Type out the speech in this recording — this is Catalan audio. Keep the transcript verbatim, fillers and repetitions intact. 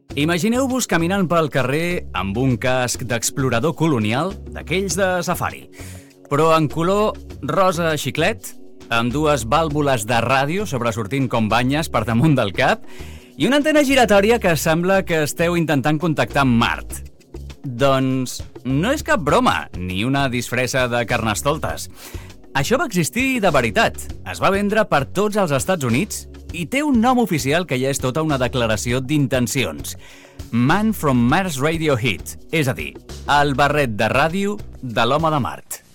Imagineu-vos caminant pel carrer amb un casc d'explorador colonial d'aquells de safari, però en color rosa xiclet, amb dues vàlvules de ràdio sobresortint com banyes per damunt del cap i una antena giratòria que sembla que esteu intentant contactar amb Mart. Doncs no és cap broma, ni una disfressa de carnestoltes. Això va existir de veritat. Es va vendre per tots els Estats Units i té un nom oficial que ja és tota una declaració d'intencions. Man from Mars Radio Hit, és a dir, el barret de ràdio de l'home de Mart.